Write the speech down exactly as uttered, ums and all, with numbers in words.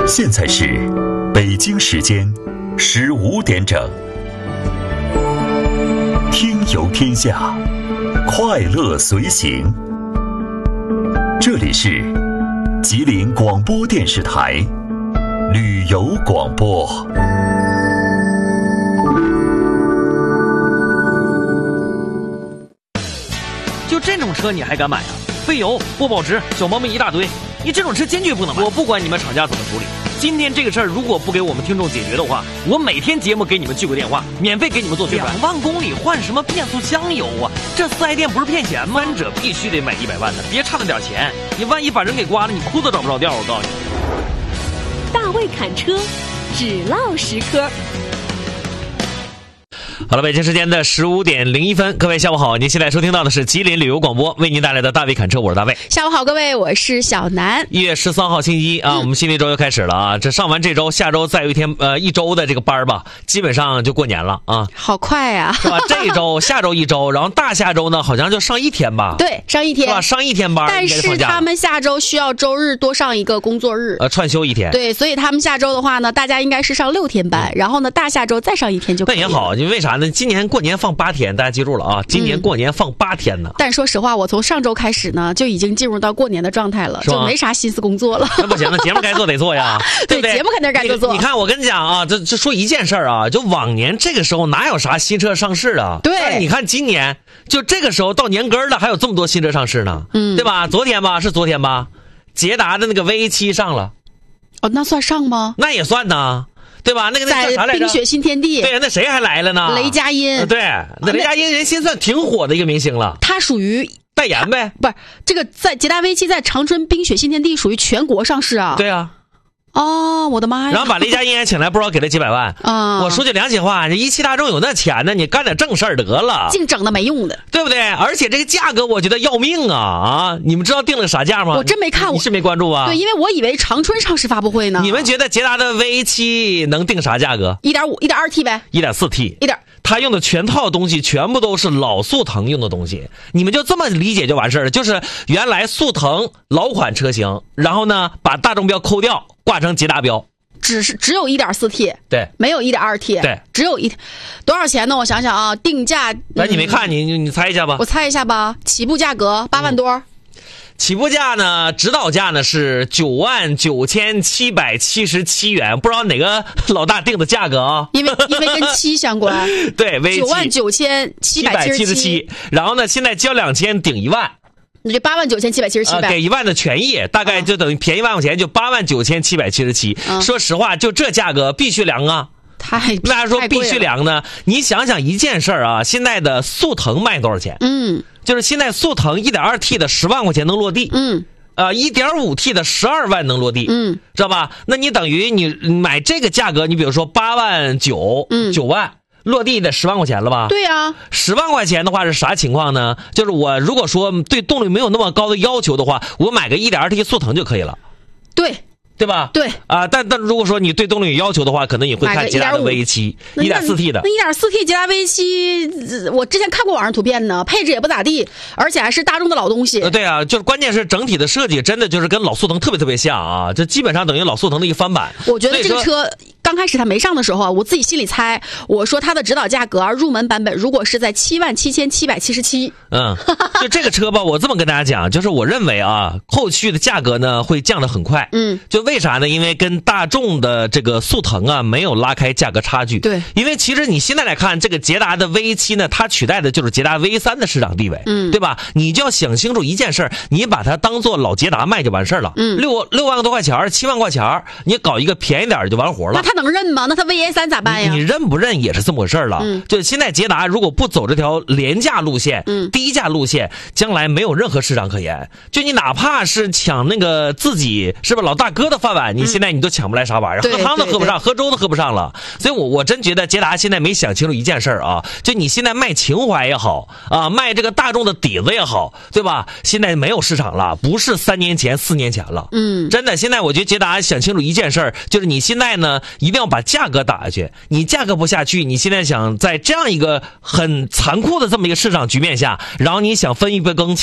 现在是北京时间十五点整。听游天下，快乐随行。这里是吉林广播电视台旅游广播。 就这种车你还敢买啊？费油、不保值，小毛病一大堆，你这种车坚决不能买。我不管你们厂家怎么处理，今天这个事儿如果不给我们听众解决的话，我每天节目给你们去个电话，免费给你们做宣传。两万公里换什么变速箱油啊？这四 S 店不是骗钱吗？三者必须得买一百万的，别差那点钱，你万一把人给刮了，你裤子找不着调。我告诉你， 大卫侃车，只唠实科。 好了，北京时间的十五点零一分，各位下午好，您现在收听到的是吉林旅游广播为您带来的大卫侃车，我是大卫。 下午好，各位，我是小南。 一月十三号星期一啊，嗯、我们新的一周又开始了啊！这上完这周，下周再有一天呃一周的这个班吧，基本上就过年了啊！ 好快啊， 是吧？这一周、下周一周，然后大下周呢，好像就上一天吧？ 对，上一天， 是吧？上一天班， 但是他们下周需要周日多上一个工作日， 呃，串休一天。 对，所以他们下周的话呢，大家应该是上六天班，嗯、然后呢，大下周再上一天就可以了。 那也好，因为为啥呢？今年过年放八天，大家记住了啊！今年过年放八天呢。嗯、 但说实话，我从上周开始呢，就已经进入到过年的状态了，就没啥心思工作了。 那不行，那节目该做得做呀，对不对？ 节目肯定该做做。 你看，我跟你讲啊，这这说一件事儿啊，就往年这个时候哪有啥新车上市啊？ 对。 但是你看今年，就这个时候到年根儿了，还有这么多新车上市呢，嗯，对吧？昨天吧，是昨天吧，捷达的那个 V 七 上了。 哦，那算上吗？ 那也算呐。对吧？那个那叫啥来着？ 冰雪新天地。 对，那谁还来了呢？ 雷佳音。 对，那雷佳音人心算挺火的一个明星了。 他属于代言呗？ 不是，这个在捷达 V 七在长春冰雪新天地属于全国上市啊。 对啊。 哦，我的妈呀！ 然后把雷佳音请来，不知道给了几百万啊！我说句良心话，这一汽大众有那钱呢，你干点正事儿得了， 净整的没用的， 对不对？而且这个价格我觉得要命啊啊！你们知道定了啥价吗？ 我真没看， 你是没关注啊？ 对，因为我以为长春上市发布会呢。 你们觉得捷达的 V 七 能定啥价格？ 一点五、一点二 T 呗？ 一点四 T， 一点。 他用的全套东西全部都是老速腾用的东西，你们就这么理解就完事儿了。就是原来速腾老款车型，然后呢把大众标抠掉，挂成捷达标。 只是只有 一点四 T， 对， 没有 一点二 T， 对， 只有一多少钱呢？我想想啊，定价， 那、嗯、你没看，你你猜一下吧。 我猜一下吧，起步价格八万多、嗯， 起步价呢，指导价呢是九万九千七百七十七元，不知道哪个老大定的价格啊？ 因为因为跟七相关， 对， 九万九千七百七十七， 然后呢，现在交两千顶一万。 你这八万九千七百七十七呗， 给一万的权益，大概就等于便宜万块钱，就八万九千七百七十七。说实话，就这价格必须凉啊！ 太为啥说必须凉呢？你想想一件事儿啊，现在的速腾卖多少钱？ 嗯， 就是现在速腾 一点二 T 的十万块钱能落地， 嗯， 呃 一点五 T 的十二万能落地， 嗯， 知道吧？那你等于你买这个价格，你比如说八万九， 嗯， 九万。落地得十万块钱了吧？ 对呀、啊， 十万块钱的话是啥情况呢？就是我如果说对动力没有那么高的要求的话，我买个 一点二 T 速腾就可以了。 对。 对吧？ 对啊，但但如果说你对动力有要求的话，可能你会看捷达的 V 七 一点四 T 的。 那 一点四 T 捷达 V 七，我之前看过网上图片呢，配置也不咋地，而且还是大众的老东西。 呃，对啊，就是关键是整体的设计真的就是跟老速腾特别特别像啊，这基本上等于老速腾的一个翻版。 我觉得这个车刚开始它没上的时候啊，我自己心里猜，我说它的指导价格啊，入门版本如果是在七万七千七百七十七。 嗯，就这个车吧，我这么跟大家讲，就是我认为啊，后续的价格呢会降得很快。 嗯， 就为啥呢？因为跟跟大众的这个速腾啊没有拉开价格差距。 对， 因为其实你现在来看这个捷达的 V 七 呢，它取代的就是捷达 V 三 的市场地位， 嗯， 对吧？你就要想清楚一件事，你把它当做老捷达卖就完事了。 嗯， 六六万多块钱，七万块钱，你搞一个便宜点就完活了。 那他能认吗？那他 V 三 咋办呀？ 你, 你认不认也是这么回事了。 嗯， 就现在捷达如果不走这条廉价路线， 嗯， 低价路线，将来没有任何市场可言。就你哪怕是抢那个自己是吧老大哥的饭碗，你现在你都抢不来啥玩意儿。 嗯， 喝汤都喝不上，喝粥都喝不上了。所以我我真觉得捷达现在没想清楚一件事啊，就你现在卖情怀也好啊，卖这个大众的底子也好，对吧？现在没有市场了，不是三年前四年前了。 嗯， 真的，现在我觉得捷达想清楚一件事，就是你现在呢一定要把价格打下去，你价格不下去，你现在想在这样一个很残酷的这么一个市场局面下，然后你想分一杯羹。